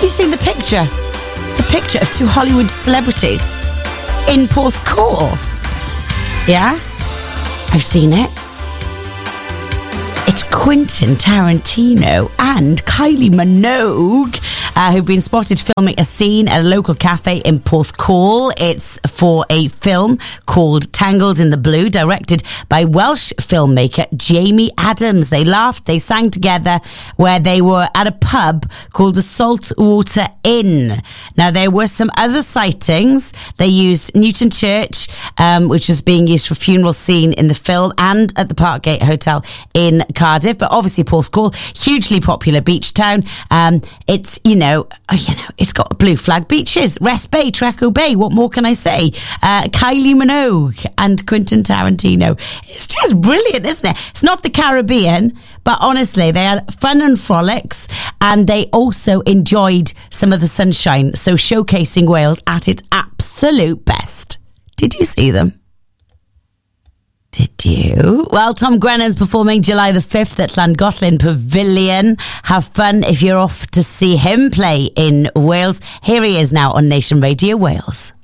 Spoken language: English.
you seen the picture? It's a picture of two Hollywood celebrities in Porthcawl. Yeah? I've seen it. It's Quentin Tarantino and Kylie Minogue who've been spotted filming a scene at a local cafe in Porthcawl. It's for a film called Tangled in the Blue, directed by Welsh filmmaker Jamie Adams. They laughed, they sang together where they were at a pub called the Saltwater Inn. Now, there were some other sightings. They used Newton Church, which was being used for a funeral scene in the film, and at the Parkgate Hotel in Cardiff. But obviously Porthcawl, hugely popular beach town. It's, it's got blue flag beaches, Rest Bay, Treco Bay. What more can I say? Kylie Minogue and Quentin Tarantino. It's just brilliant, isn't it? It's not the Caribbean, but honestly, they had fun and frolics, and they also enjoyed some of the sunshine, so showcasing Wales at its absolute best. Did you see them? Did you? Well, Tom Grennan's performing July the 5th at Llangollen Pavilion. Have fun if you're off to see him play in Wales. Here he is now on Nation Radio Wales.